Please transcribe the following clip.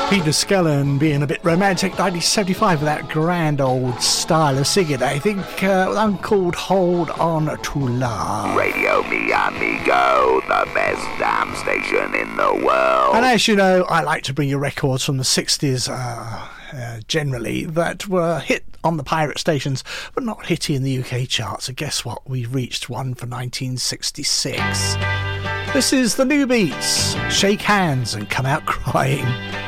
Peter Skellern being a bit romantic, 1975 with that grand old style of singing. I think one called Hold On To Love. Radio Mi Amigo, the best damn station in the world. And as you know, I like to bring you records from the 60s generally that were hit on the pirate stations but not hitty in the UK charts. So guess what? We've reached one for 1966. This is the New Beats. Shake Hands and Come Out Crying.